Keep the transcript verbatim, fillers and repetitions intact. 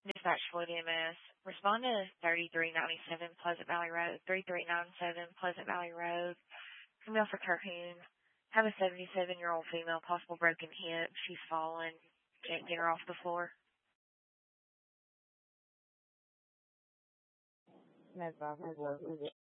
Dispatch Floyd E M S. Respond to thirty-three ninety-seven Pleasant Valley Road. thirty-three ninety-seven Pleasant Valley Road. Female for Terhune. Have a seventy-seven-year-old female, possible broken hip. She's fallen. Can't get her off the floor. That's awful.